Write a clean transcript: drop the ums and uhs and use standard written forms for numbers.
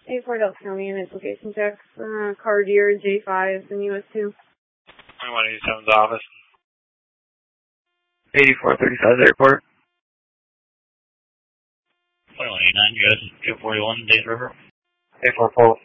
84 Delta County units, location checks, car Deere J5s in US 2. 2187's office. 8435 airport. 2189, you guys, 241 Days River. 844.